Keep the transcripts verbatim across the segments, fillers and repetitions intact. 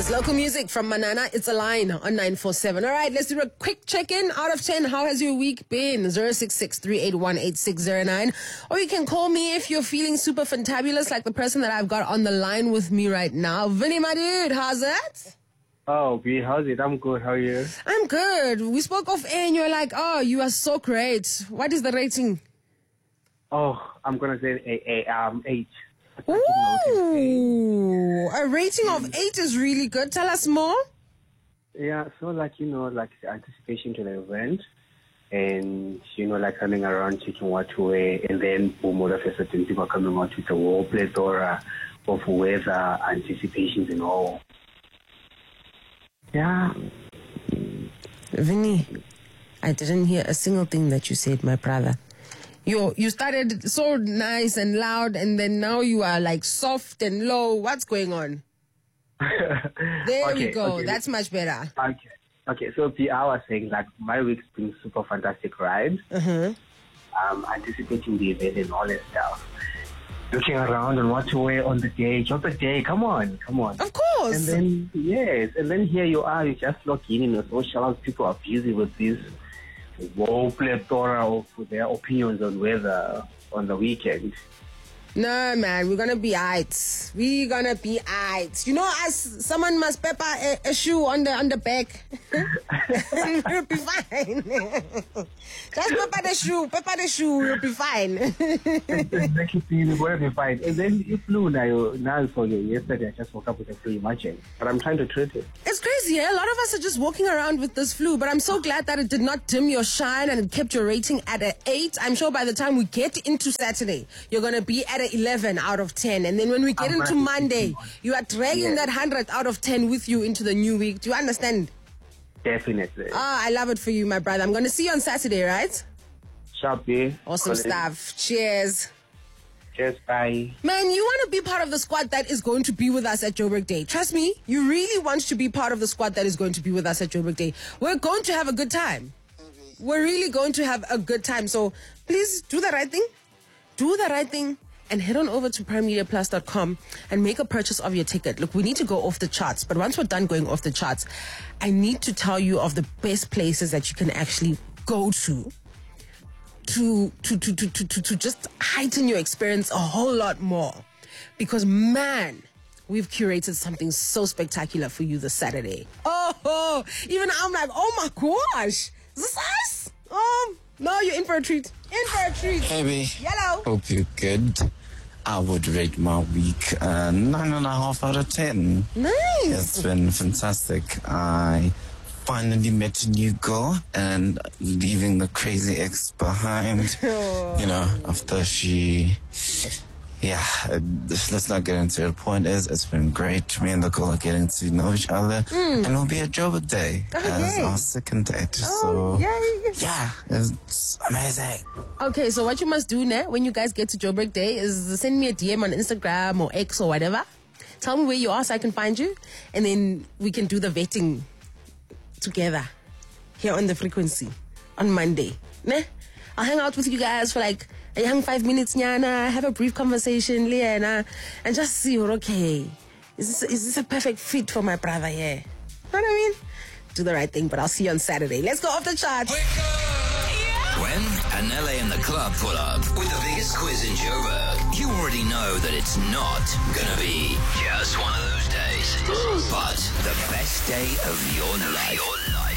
It's local music from Manana. It's a line on nine four seven. All right, let's do a quick check-in. Out of ten, how has your week been? zero six six, three eight one, eight six zero nine. Or you can call me if you're feeling super fantabulous, like the person that I've got on the line with me right now. Vinny, my dude, how's it? Oh, B, how's it? I'm good. How are you? I'm good. We spoke off air and you're like, oh, you are so great. What is the rating? Oh, I'm going to say a, a, um, eight. Ooh, a rating of eight is really good. Tell us more. Yeah, so like, you know, like anticipation to the event and, you know, like running around checking what to wear, and then boom, all of a sudden people are coming out with a whole plethora of weather anticipations and all. Yeah. Vinny, I didn't hear a single thing that you said, my brother. You you started so nice and loud, and then now you are like soft and low. What's going on? There okay, we go. Okay. That's much better. Okay. Okay, so P, I was saying like my week's been super fantastic, right? Uh-huh. Um, anticipating the event and all that stuff. Looking around on what to wear on the day, just the day. Come on, come on. Of course. And then, yes, and then here you are, you just log in in the socials. People are busy with this whole plethora of their opinions on weather on the weekend. No, man, we're gonna be aight. We're gonna be aight. You know, as someone must pepper a, a shoe on the on the back. We'll be fine. Just pepper the shoe, pepper the shoe, we'll be fine. Exactly, you're gonna be fine. And then you flew now, now for you. Yesterday I just woke up with a flu, imagine. But I'm trying to treat it. It's crazy, eh? A lot of us are just walking around with this flu, but I'm so glad that it did not dim your shine and it kept your rating at an eight. I'm sure by the time we get into Saturday, you're gonna be at eleven out of ten, and then when we get I'm into Monday, you are dragging yes. that one hundred out of ten with you into the new week. Do you understand? Definitely. Ah, I love it for you, my brother. I'm going to see you on Saturday, right? Sharpie. Awesome stuff. Cheers. Cheers, bye. Man, you want to be part of the squad that is going to be with us at Joburg Day. Trust me, you really want to be part of the squad that is going to be with us at Joburg Day. We're going to have a good time. We're really going to have a good time. So please do the right thing. Do the right thing. And head on over to prime media plus dot com and make a purchase of your ticket. Look, we need to go off the charts, but once we're done going off the charts, I need to tell you of the best places that you can actually go to to to to to to, to, to just heighten your experience a whole lot more. Because, man, we've curated something so spectacular for you this Saturday. Oh, oh even I'm like, oh my gosh, is this us? Um, no, you're in for a treat. In for a treat. Baby. Yellow. Hope you're good. I would rate my week uh, nine and a half out of ten. Nice. It's been fantastic. I finally met a new girl and leaving the crazy ex behind. Oh. You know, after she... Yeah, uh, let's not get into it. The point is, it's been great. Me and the girl are getting to know each other. Mm. And it'll be a Joburg Day oh, as yay. our second date. Oh, so, yay. yeah, it's amazing. Okay, so what you must do now when you guys get to Joburg Day is send me a D M on Instagram or X or whatever. Tell me where you are so I can find you. And then we can do the vetting together here on the frequency on Monday. Né? I'll hang out with you guys for like a young five minutes, nyana, have a brief conversation, Liana, and just see, okay, is this, is this a perfect fit for my brother here? Know what I mean? Do the right thing, but I'll see you on Saturday. Let's go off the charts. When Anele and the club pull up with the biggest quiz in Joburg, you already know that it's not gonna be just one of those days, but the best day of your life. Your life.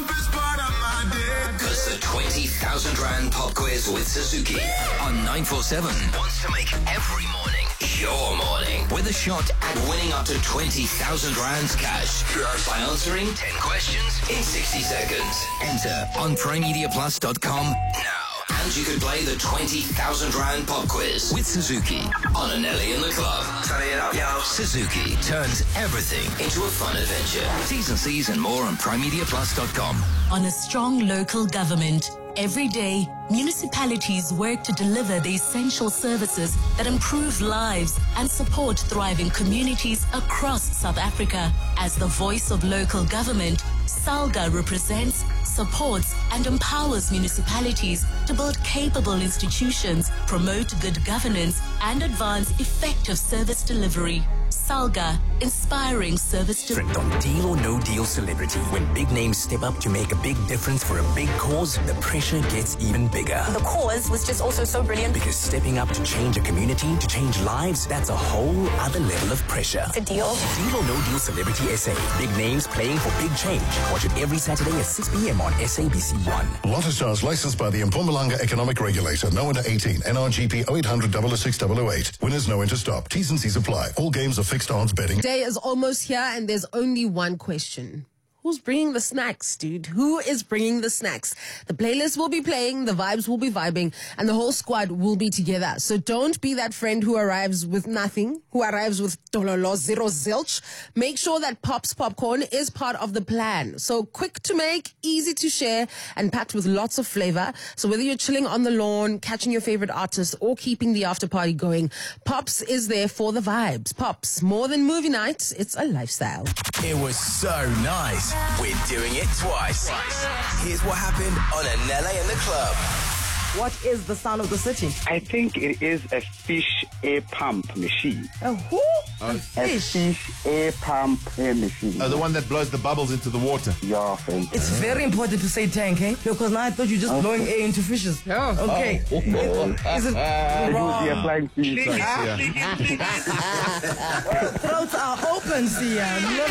Because the twenty thousand Rand pop quiz with Suzuki on nine four seven wants to make every morning your morning with a shot at winning up to twenty thousand Rands cash by answering ten questions in sixty seconds. Enter on prime media plus dot com now. And you could play the twenty thousand Rand pop quiz with Suzuki on Anele in the club. Turn it up, yo. Suzuki turns everything into a fun adventure. T's and C's and more on prime media plus dot com. On a strong local government, every day, municipalities work to deliver the essential services that improve lives and support thriving communities across South Africa. As the voice of local government, SALGA represents, supports, and empowers municipalities to build capable institutions, promote good governance, and advance effective service delivery. SALGA, inspiring service to Different on Deal or No Deal Celebrity. When big names step up to make a big difference for a big cause, the pressure gets even bigger. The cause was just also so brilliant. Because stepping up to change a community, to change lives, that's a whole other level of pressure. The deal. Deal or No Deal Celebrity S A. Big names playing for big change. Watch it every Saturday at six p.m. on S A B C one. Lotto Stars licensed by the Mpumalanga Economic Regulator. No under eighteen. N R G P oh eight hundred, oh oh six oh oh eight. Winners know when to stop. T's and C's apply. All games are fixed odds betting. Day is almost here and there's only one question. Who's bringing the snacks, dude? Who is bringing the snacks? The playlist will be playing, the vibes will be vibing, and the whole squad will be together. So don't be that friend who arrives with nothing, who arrives with dololo, zero zilch. Make sure that Pops Popcorn is part of the plan. So quick to make, easy to share, and packed with lots of flavor. So whether you're chilling on the lawn, catching your favorite artist, or keeping the after party going, Pops is there for the vibes. Pops, more than movie night, it's a lifestyle. It was so nice. We're doing it twice. Here's what happened on Anele in the Club. What is the sound of the city? I think it is a fish air pump machine. A who? A A fish. fish air pump air machine. Uh, the one that blows the bubbles into the water. Yeah, friend. It's very important to say tank, eh? Because now I thought you were just blowing air into fishes. Yeah. Okay. Oh. Is it It would be a wrong? flying fish. Yeah. Throats are open, Sia.